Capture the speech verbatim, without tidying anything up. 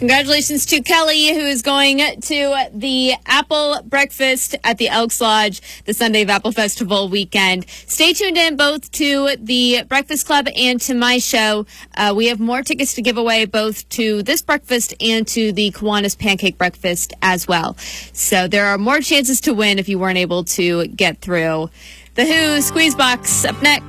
Congratulations to Kelly, who is going to the Apple Breakfast at the Elks Lodge, the Sunday of Apple Festival weekend. Stay tuned in both to the Breakfast Club and to my show. Uh, we have more tickets to give away both to this breakfast and to the Kiwanis Pancake Breakfast as well. So there are more chances to win if you weren't able to get through. The Who Squeeze Box up next.